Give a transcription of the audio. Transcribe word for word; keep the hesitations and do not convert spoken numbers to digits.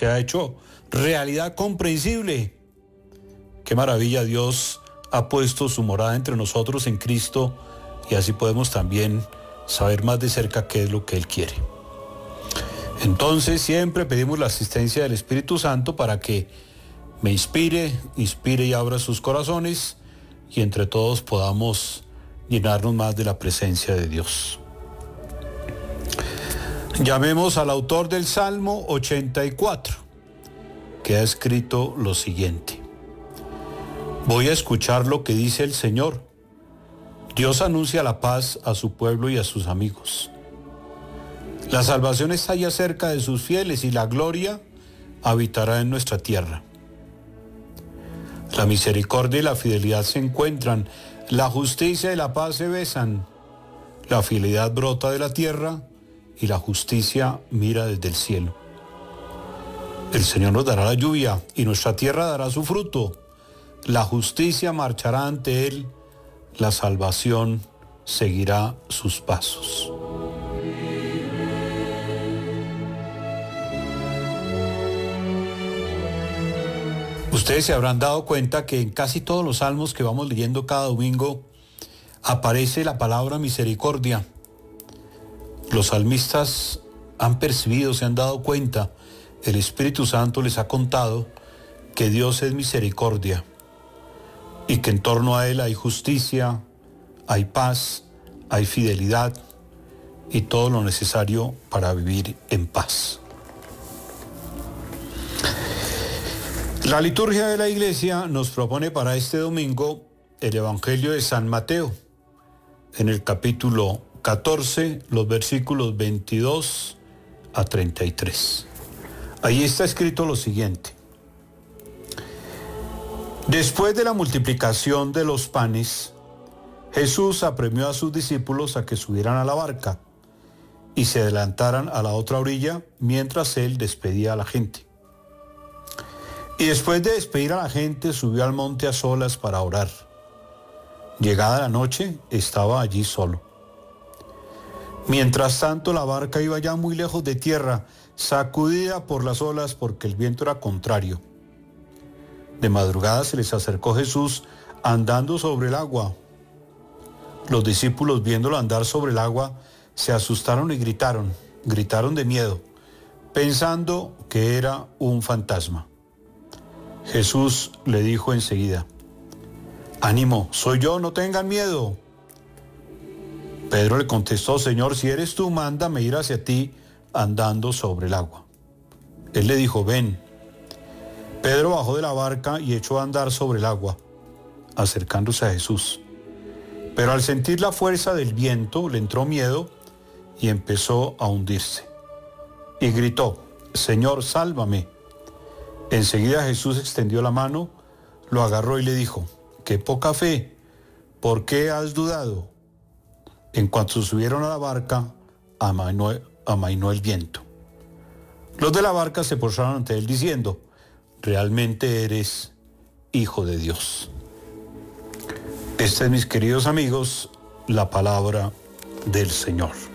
se ha hecho realidad comprensible. Qué maravilla, Dios ha puesto su morada entre nosotros en Cristo y así podemos también saber más de cerca qué es lo que Él quiere. Entonces siempre pedimos la asistencia del Espíritu Santo para que me inspire, inspire y abra sus corazones y entre todos podamos llenarnos más de la presencia de Dios. Llamemos al autor del Salmo ochenta y cuatro, que ha escrito lo siguiente. Voy a escuchar lo que dice el Señor. Dios anuncia la paz a su pueblo y a sus amigos. La salvación está ya cerca de sus fieles y la gloria habitará en nuestra tierra. La misericordia y la fidelidad se encuentran, la justicia y la paz se besan. La fidelidad brota de la tierra y la justicia mira desde el cielo. El Señor nos dará la lluvia y nuestra tierra dará su fruto. La justicia marchará ante Él, la salvación seguirá sus pasos. Ustedes se habrán dado cuenta que en casi todos los salmos que vamos leyendo cada domingo aparece la palabra misericordia. Los salmistas han percibido, se han dado cuenta, el Espíritu Santo les ha contado que Dios es misericordia y que en torno a Él hay justicia, hay paz, hay fidelidad y todo lo necesario para vivir en paz. La liturgia de la Iglesia nos propone para este domingo el Evangelio de San Mateo, en el capítulo catorce, los versículos veintidós a treinta y tres. Ahí está escrito lo siguiente. Después de la multiplicación de los panes, Jesús apremió a sus discípulos a que subieran a la barca y se adelantaran a la otra orilla mientras él despedía a la gente. Y después de despedir a la gente, subió al monte a solas para orar. Llegada la noche, estaba allí solo. Mientras tanto, la barca iba ya muy lejos de tierra, sacudida por las olas porque el viento era contrario. De madrugada se les acercó Jesús andando sobre el agua. Los discípulos, viéndolo andar sobre el agua, se asustaron y gritaron, gritaron de miedo, pensando que era un fantasma. Jesús le dijo enseguida, «Ánimo, soy yo, no tengan miedo». Pedro le contestó, «Señor, si eres tú, mándame ir hacia ti andando sobre el agua». Él le dijo, «Ven». Pedro bajó de la barca y echó a andar sobre el agua, acercándose a Jesús. Pero al sentir la fuerza del viento, le entró miedo y empezó a hundirse. Y gritó, «Señor, sálvame». Enseguida Jesús extendió la mano, lo agarró y le dijo, «Qué poca fe, ¿por qué has dudado?». En cuanto subieron a la barca, amainó, amainó el viento. Los de la barca se postraron ante él diciendo, «Realmente eres Hijo de Dios». Esta es, mis queridos amigos, la palabra del Señor.